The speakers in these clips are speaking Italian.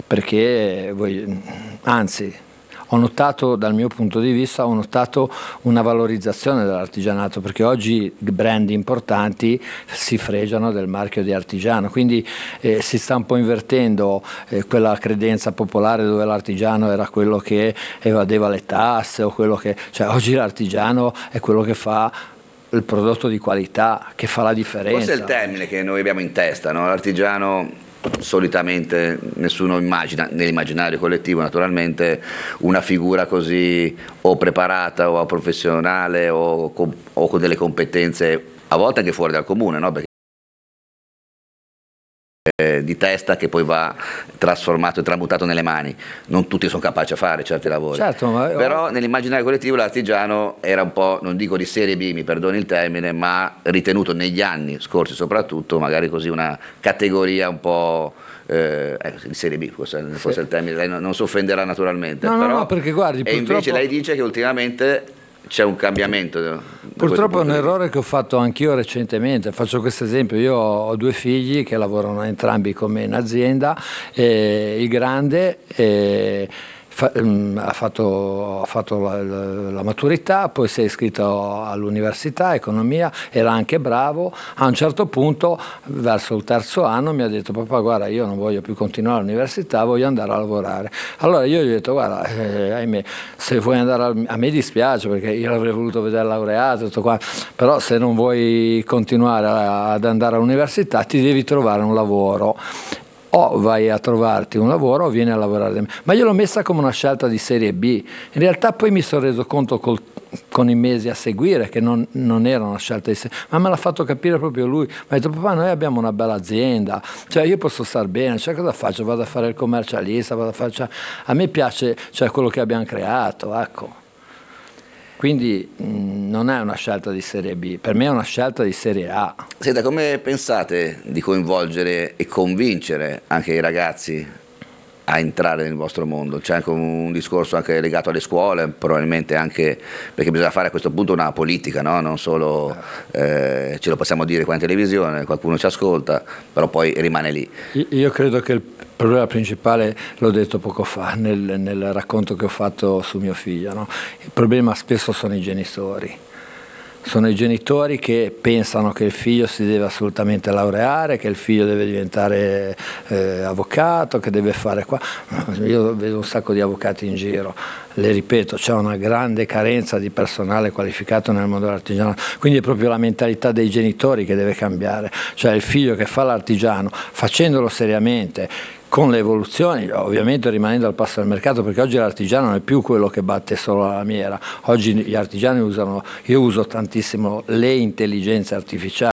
perché anzi, ho notato, dal mio punto di vista, una valorizzazione dell'artigianato, perché oggi brand importanti si fregiano del marchio di artigiano, quindi si sta un po' invertendo quella credenza popolare dove l'artigiano era quello che evadeva le tasse o cioè oggi l'artigiano è quello che fa il prodotto di qualità, che fa la differenza. Forse è il termine che noi abbiamo in testa, no? L'artigiano solitamente nessuno immagina, nell'immaginario collettivo naturalmente, una figura così o preparata o professionale o con delle competenze a volte anche fuori dal comune, no? Perché di testa che poi va trasformato e tramutato nelle mani. Non tutti sono capaci a fare certi lavori. Certo, però nell'immaginario collettivo l'artigiano era un po', non dico di serie B, mi perdoni il termine, ma ritenuto negli anni scorsi soprattutto magari così una categoria un po' di serie B, forse è il termine, lei non si offenderà naturalmente. No, perché guardi, e invece lei dice che ultimamente c'è un cambiamento. Purtroppo è un errore che ho fatto anch'io recentemente. Faccio questo esempio: io ho 2 figli che lavorano entrambi con me in azienda, il grande ha fatto la maturità, poi si è iscritto all'università, economia, era anche bravo. A un certo punto, verso il 3° anno, mi ha detto: papà, guarda, io non voglio più continuare all'università, voglio andare a lavorare. Allora io gli ho detto: guarda, ahimè, se vuoi andare a me dispiace, perché io l'avrei voluto vedere laureato, tutto qua, però se non vuoi continuare ad andare all'università ti devi trovare un lavoro. O vai a trovarti un lavoro o vieni a lavorare da me. Ma io l'ho messa come una scelta di serie B. In realtà poi mi sono reso conto con i mesi a seguire che non era una scelta di serie B, ma me l'ha fatto capire proprio lui. Mi ha detto: papà, noi abbiamo una bella azienda, cioè io posso star bene, cioè cosa faccio? Vado a fare il commercialista, a me piace, cioè, quello che abbiamo creato, ecco. Quindi non è una scelta di serie B, per me è una scelta di serie A. Senta, come pensate di coinvolgere e convincere anche i ragazzi a entrare nel vostro mondo? C'è anche un discorso anche legato alle scuole, probabilmente anche perché bisogna fare a questo punto una politica, no? Non solo ce lo possiamo dire qua in televisione, qualcuno ci ascolta, però poi rimane lì. Io credo che il problema principale, l'ho detto poco fa nel racconto che ho fatto su mio figlio, no? Il problema spesso sono i genitori. Sono i genitori che pensano che il figlio si deve assolutamente laureare, che il figlio deve diventare avvocato, che deve fare qua. Io vedo un sacco di avvocati in giro, le ripeto, c'è una grande carenza di personale qualificato nel mondo dell'artigianato, quindi è proprio la mentalità dei genitori che deve cambiare, cioè il figlio che fa l'artigiano, facendolo seriamente, con le evoluzioni, ovviamente rimanendo al passo del mercato, perché oggi l'artigiano non è più quello che batte solo la lamiera. Oggi gli artigiani io uso tantissimo le intelligenze artificiali,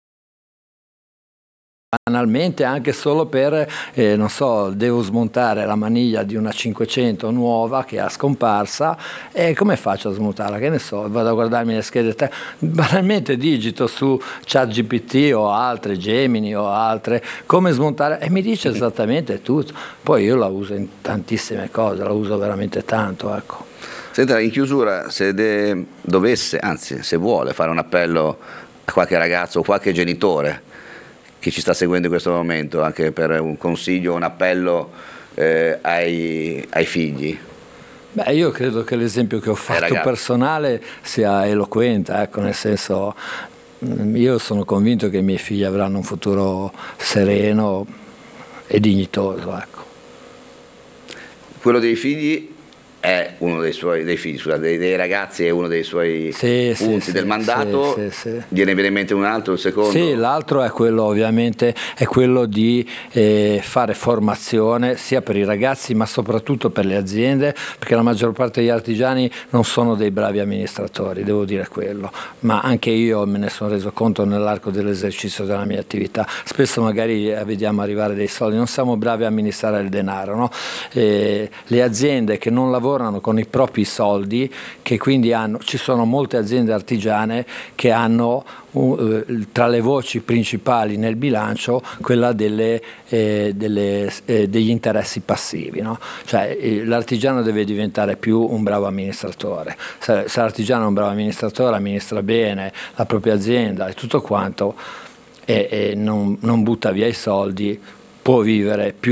banalmente anche solo per, non so, devo smontare la maniglia di una 500 nuova che è scomparsa, e come faccio a smontarla? Che ne so, vado a guardarmi le schede, banalmente digito su ChatGPT o altre, Gemini o altre, come smontare, e mi dice esattamente tutto. Poi io la uso in tantissime cose, la uso veramente tanto, ecco. Senta, in chiusura, se dovesse, anzi se vuole fare un appello a qualche ragazzo o qualche genitore che ci sta seguendo in questo momento, anche per un consiglio, un appello ai figli. Beh, io credo che l'esempio che ho fatto personale sia eloquente, ecco, nel senso, io sono convinto che i miei figli avranno un futuro sereno e dignitoso, ecco. Quello dei figli è uno dei ragazzi è uno dei suoi punti del mandato. Viene in mente un altro, il secondo? Sì, l'altro è quello, ovviamente, è quello di fare formazione sia per i ragazzi ma soprattutto per le aziende, perché la maggior parte degli artigiani non sono dei bravi amministratori, devo dire quello, ma anche io me ne sono reso conto nell'arco dell'esercizio della mia attività. Spesso magari vediamo arrivare dei soldi, non siamo bravi a amministrare il denaro, no? Le aziende che non lavorano con i propri soldi, che quindi ci sono molte aziende artigiane che hanno tra le voci principali nel bilancio quella degli interessi passivi, no? Cioè l'artigiano deve diventare più un bravo amministratore. Se l'artigiano è un bravo amministratore, amministra bene la propria azienda e tutto quanto, e non butta via i soldi, può vivere più